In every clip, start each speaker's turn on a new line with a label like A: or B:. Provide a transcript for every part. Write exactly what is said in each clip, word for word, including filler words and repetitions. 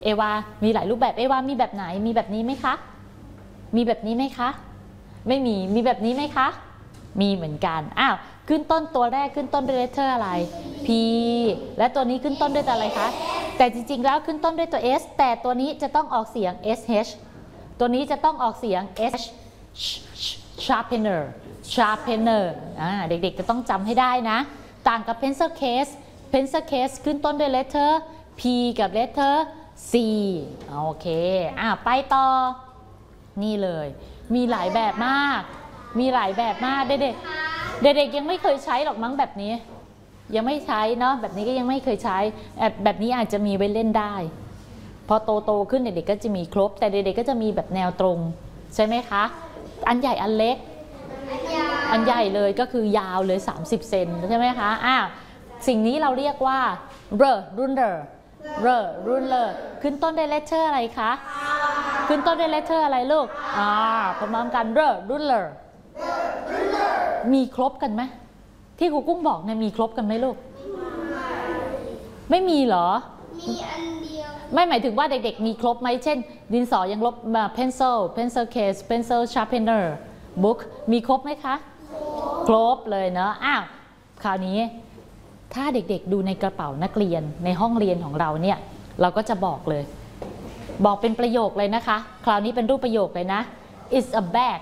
A: เอวามีหลายรูปแบบเอวามีแบบไหนมีแบบนี้ไหมคะมีแบบนี้ไหมคะไม่มีมีแบบนี้ไหมคะมีเหมือนกันอ้าวขึ้นต้นตัวแรกขึ้นต้นด้วยเลตเตอร์อะไร P และตัวนี้ขึ้นต้นด้วยอะไรคะแต่จริงๆแล้วขึ้นต้นด้วยตัว S แต่ตัวนี้จะต้องออกเสียง เอส เอช ตัวนี้จะต้องออกเสียง H sharpener sharpener อ่าเด็กๆจะต้องจำให้ได้นะต่างกับ pencil case pencil case ขึ้นต้นด้วย letter P กับ letter C โอเคอ่าไปต่อนี่เลยมีหลายแบบมากมีหลายแบบมากเด็กๆเด็กๆยังไม่เคยใช้หรอกมั้งแบบนี้ยังไม่ใช้เนาะแบบนี้ก็ยังไม่เคยใช้แบบนี้อาจจะมีไว้เล่นได้พอโตโตขึ้นเด็กๆก็จะมีครบแต่เด็กๆก็จะมีแบบแนวตรงใช่ไหมคะอันใหญ่อันเล็กอันใหญ่เลยก็คือยาวเลยสามสิบเซนใช่ไหมคะอ้าวสิ่งนี้เราเรียกว่า ruler ruler ruler ขึ้นต้นด้วย letter อะไรคะขึ้นต้นด้วย letter อะไรลูกอ่าพร้อมๆกัน ruler มีครบกันไหมที่ครูกุ้งบอกเนี่ยมีครบกันไหมลูกไม่มีเหรอมีอันเดียวไม่หมายถึงว่าเด็กๆมีครบไหมเช่นดินสอยังลบ pencil pencil case pencil sharpener book มีครบไหมคะครบเลยเนาะอ้าวคราวนี้ถ้าเด็กๆดูในกระเป๋านักเรียนในห้องเรียนของเราเนี่ยเราก็จะบอกเลยบอกเป็นประโยคเลยนะคะคราวนี้เป็นรูปประโยคเลยนะ it's a bag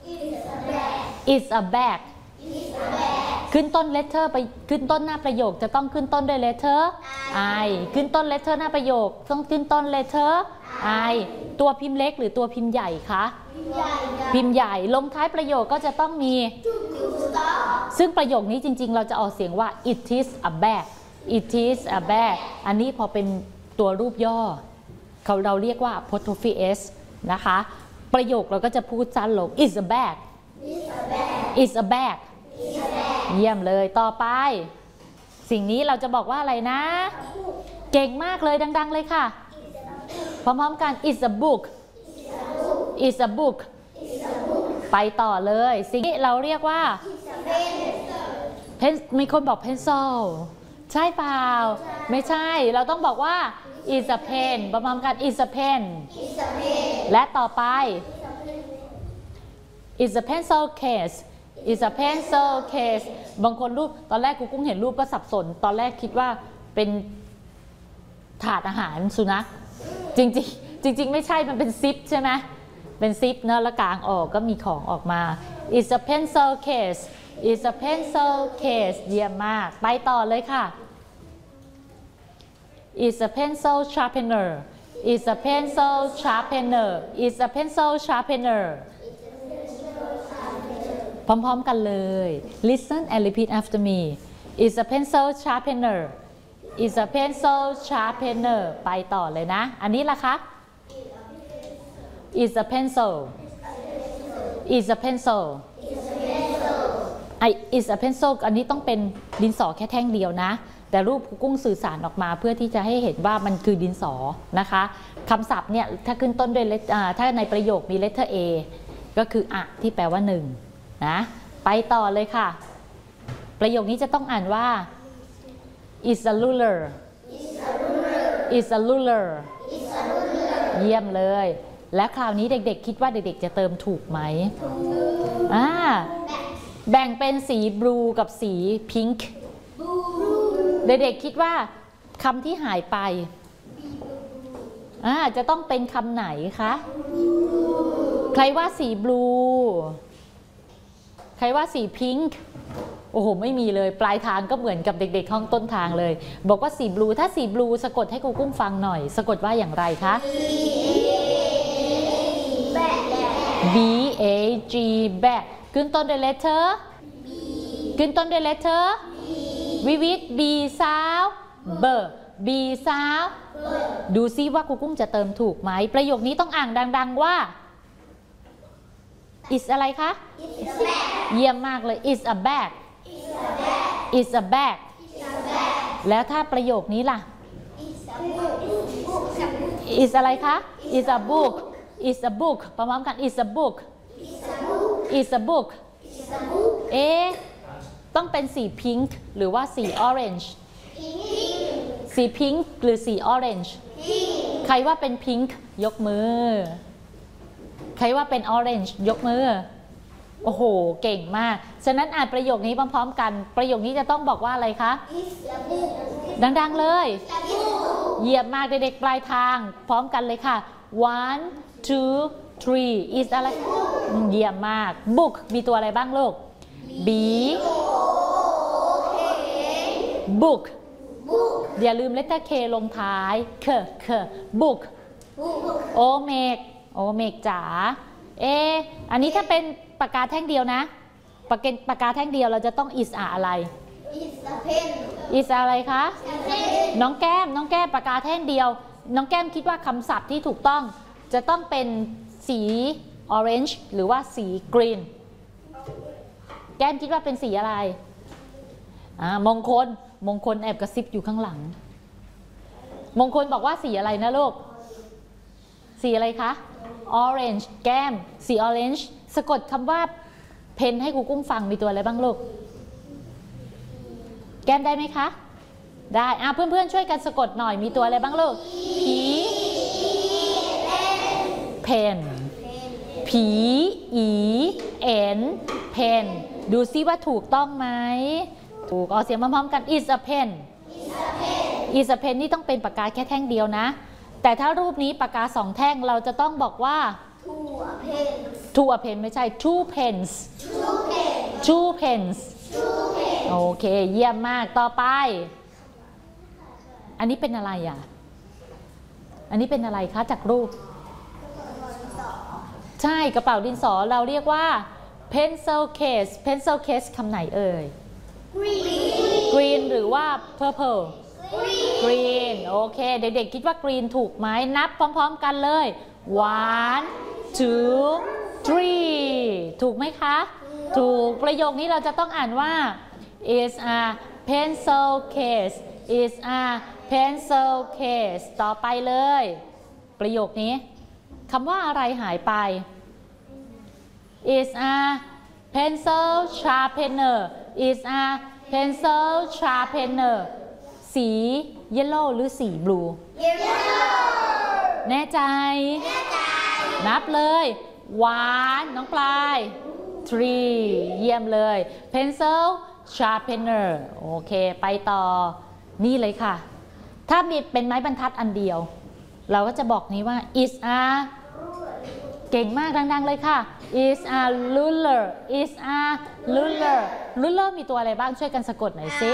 A: it's a bag ขึ้นต้น letter ไปขึ้นต้นหน้าประโยคจะต้องขึ้นต้นด้วย letter I ขึ้นต้น letter หน้าประโยคต้องขึ้นต้น letter I ตัวพิมพ์เล็กหรือตัวพิมพ์ใหญ่คะพิมพ์ใหญ่ลงท้ายประโยคก็จะต้องมีซึ่งประโยคนี้จริงๆเราจะออกเสียงว่า it is a bag it is a bag อันนี้พอเป็นตัวรูปย่อเขาเราเรียกว่า apostrophe s นะคะประโยคเราก็จะพูดสั้นลง it's a bag it's a bag เยี่ยมเลยต่อไปสิ่งนี้เราจะบอกว่าอะไรนะเก่งมากเลยดังๆเลยค่ะพร้อมๆกัน it's a book it's a book ไปต่อเลยสิ่งนี้เราเรียกว่ามีคนบอก pencil ใช่เปล่าไม่ใช่เราต้องบอกว่า is a pen ประมาณกัน is a pen และต่อไป is a pencil case is a pencil case บางคนรูปตอนแรกกูกุ้งเห็นรูปก็สับสนตอนแรกคิดว่าเป็นถาดอาหารสุนัขจริงๆจริงๆไม่ใช่มันเป็นซิปใช่ไหมเป็นซิปเนอะแล้วกลางออกก็มีของออกมา is a pencil case is a pencil case เยี่ยมมากไปต่อเลยค่ะ is a pencil sharpener is a pencil sharpener is a pencil sharpener พร้อมๆกันเลย listen and repeat after me is a pencil sharpener is a pencil sharpener ไปต่อเลยนะอันนี้ล่ะคะ is a pencil is a pencil I is a pencil อันนี้ต้องเป็นดินสอแค่แท่งเดียวนะแต่รูปกุ้งสื่อสารออกมาเพื่อที่จะให้เห็นว่ามันคือดินสอนะคะคำศัพท์เนี่ยถ้าขึ้นต้นด้วยถ้าในประโยคมี letter A ก็คืออะที่แปลว่าหนึ่งนะไปต่อเลยค่ะประโยคนี้จะต้องอ่านว่า is a ruler is a ruler เยี่ยมเลยและคราวนี้เด็กๆคิดว่าเด็กๆจะเติมถูกไหมอ่าแบ่งเป็นสีบลูกับสีพิงค์เด็กๆคิดว่าคำที่หายไปอ่าจะต้องเป็นคำไหนคะใครว่าสีบลูใครว่าสีพิงค์โอ้โหไม่มีเลยปลายทางก็เหมือนกับเด็กๆห้องต้นทางเลยบอกว่าสีบลูถ้าสีบลูสะกดให้ครูกุ้งฟังหน่อยสะกดว่าอย่างไรคะ B A G bag ขึ้นต้นด้วย letter B ขึ้นต้นด้วย letter B วิวิท B sound B B sound ดูซิว่าครูกุ้งจะเติมถูกไหมประโยคนี้ต้องอ่านดังๆว่า is อะไรคะ เยี่ยมมากเลย is a bag is a bag แล้วถ้าประโยคนี้ล่ะ is อะไรคะ is a book is a book ประมาณกัน is a book is a book เอ๊ะต้องเป็นสีพิงค์หรือว่าสีออเรนจ์สีพิงค์หรือสีออเรนจ์ใครว่าเป็น pink ยกมือใครว่าเป็น orange ยกมือโอ้โหเก่งมากฉะนั้นอ่านประโยคนี้พร้อมๆกันประโยคนี้จะต้องบอกว่าอะไรคะดังๆเลยเหยียบมากเด็กๆปลายทางพร้อมกันเลยค่ะ one two three is อะไรเยี่ยมมาก book มีตัวอะไรบ้างลูก b book อย่าลืมเลตเตอร์ K ลงท้าย k k book โอเมกโอเมกจ๋าเออันนี้ถ้าเป็นปากกาแท่งเดียวนะปากกาปากกาแท่งเดียวเราจะต้อง is อะไร
B: is a pen
A: is อะไรคะน้องแก้มน้องแก้มปากกาแท่งเดียวน้องแก้มคิดว่าคำศัพท์ที่ถูกต้องจะต้องเป็นสี orange หรือว่าสี green แก้มคิดว่าเป็นสีอะไรอ่ามงคลมงคลแอบกระซิบอยู่ข้างหลังมงคลบอกว่าสีอะไรนะลูกสีอะไรคะ orange แก้มสี orange สะกดคำว่าเพนให้ครูกุ้งฟังมีตัวอะไรบ้างลูกแก้มได้ไหมคะได้อ่ะเพื่อนๆช่วยกันสะกดหน่อยมีตัวอะไรบ้างลูกผีเพนผีอีเอ็นเพนดูซิว่าถูกต้องไหมถูกเอาเสียงพร้อมๆกัน is a pen is a pen นี่ต้องเป็นปากกาแค่แท่งเดียวนะแต่ถ้ารูปนี้ปากกาสองแท่งเราจะต้องบอกว่า
B: two a pen
A: two a pen ไม่ใช่ two pens
B: two pen
A: two pens โอเคเยี่ยมมากต่อไปอันนี้เป็นอะไรอ่ะอันนี้เป็นอะไรคะจากรูปใช่กระเป๋าดินสอเราเรียกว่า pencil case pencil case คำไหนเอ่ย
B: green
A: green หรือว่า purple
B: green
A: green โอเคเด็กๆคิดว่า green ถูกไหมนับพร้อมๆกันเลย one two three ถูกไหมคะถูกประโยคนี้เราจะต้องอ่านว่า is a pencil case is a pencil case ต่อไปเลยประโยคนี้คำว่าอะไรหายไป is a pencil sharpener is a pencil sharpener สี yellow หรือสี blue
B: yellow
A: แน่ใจ
B: แน่ใจ
A: นับเลย one น้องปลาย three เยี่ยมเลย pencil sharpener โอเคไปต่อนี่เลยค่ะถ้ามีเป็นไม้บรรทัดอันเดียวเราก็จะบอกนี้ว่า is a เก่งมากดังๆเลยค่ะ is a ruler is a ruler ruler มีตัวอะไรบ้างช่วยกันสะกดหน่อยสิ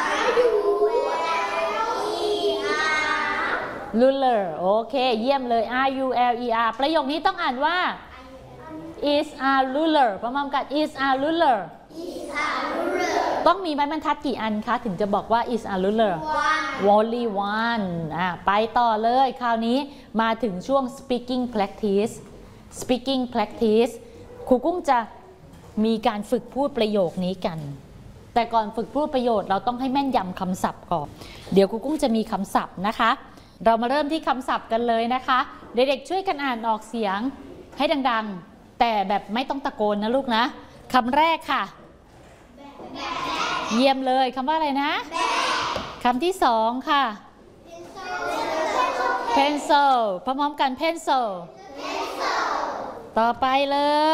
A: ruler โอเคเยี่ยมเลย r u l e r ประโยคนี้ต้องอ่านว่า is a ruler พร้อมๆกัน is a ruler ต้องมีไม้บรรทัดกี่อันคะถึงจะบอกว่า is a ruler only one อ่ะไปต่อเลยคราวนี้มาถึงช่วง speaking practice speaking practice ครูกุ้งจะมีการฝึกพูดประโยคนี้กันแต่ก่อนฝึกพูดประโยชน์เราต้องให้แม่นยำคำศัพท์ก่อนเดี๋ยวครูกุ้งจะมีคำศัพท์นะคะเรามาเริ่มที่คำศัพท์กันเลยนะคะเด็กๆช่วยกันอ่านออกเสียงให้ดังๆแต่แบบไม่ต้องตะโกนนะลูกนะคำแรกค่ะเยี่ยมเลยคำว่าอะไรนะคำที่สองค่ะ pencil พร้อมๆกัน pencil ต่อไปเลย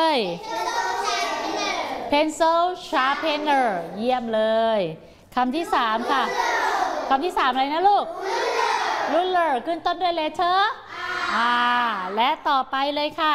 A: pencil sharpener เยี่ยมเลยคำที่สามค่ะคำที่สามอะไรนะลูก ruler ขึ้นต้นด้วย letter R และต่อไปเลยค่ะ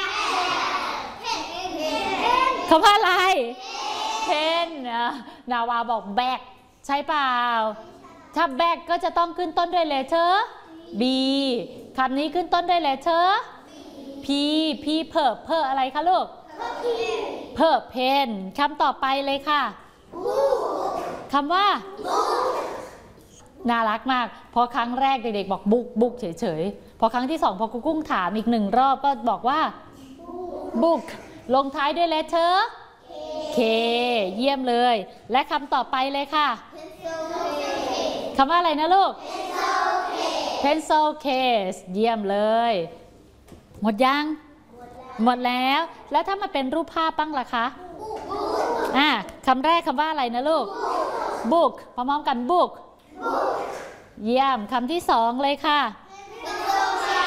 A: คำว่าอะไร pen นาวาบอก bag ใช่เปล่าถ้า bag ก็จะต้องขึ้นต้นด้วย letter B คำนี้ขึ้นต้นด้วย letter P P เพิ่มเพิ่มอะไรคะลูกเพิ่ม pen คำต่อไปเลยค่ะคำว่าน่ารักมากพอครั้งแรกเด็กๆบอกบุกบุกเฉยๆพอครั้งที่สองพอครูกุ้งถามอีกหนึ่งรอบก็บอกว่า book ลงท้ายด้วย letter K เยี่ยมเลยและคำต่อไปเลยค่ะคำว่าอะไรนะลูก pencil case เยี่ยมเลยหมดยังหมดแล้วแล้วถ้ามาเป็นรูปภาพบ้างล่ะคะอ่ะคำแรกคำว่าอะไรนะลูก book พร้อมๆกัน book เยี่ยมคำที่สองเลยค่ะ